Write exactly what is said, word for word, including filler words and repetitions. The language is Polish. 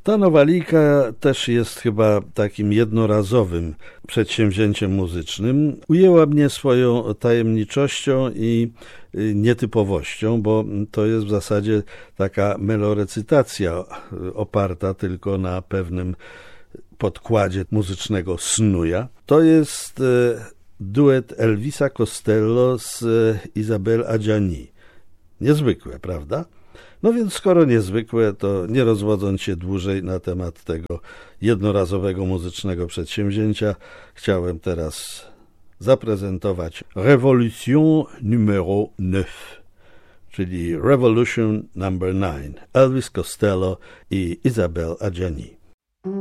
Ta nowalika też jest chyba takim jednorazowym przedsięwzięciem muzycznym. Ujęła mnie swoją tajemniczością i nietypowością, bo to jest w zasadzie taka melorecytacja oparta tylko na pewnym podkładzie muzycznego snuja. To jest duet Elvisa Costello z Isabelle Adjani. Niezwykłe, prawda? No więc skoro niezwykłe, to nie rozwodząc się dłużej na temat tego jednorazowego muzycznego przedsięwzięcia, chciałem teraz zaprezentować Revolution numéro neuf, czyli Revolution number nine, Elvis Costello i Isabelle Adjani.